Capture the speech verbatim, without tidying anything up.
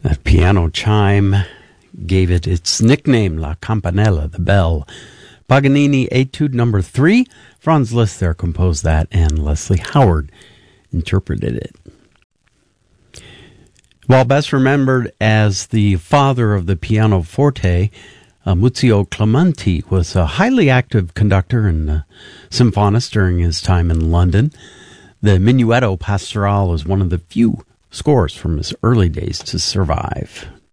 That piano chime gave it its nickname, La Campanella, the bell. Paganini Etude number three. Franz Liszt there composed that, and Leslie Howard interpreted it. While best remembered as the father of the pianoforte, uh, Muzio Clementi was a highly active conductor and uh, symphonist during his time in London. The Minuetto Pastorale is one of the few scores from his early days to survive.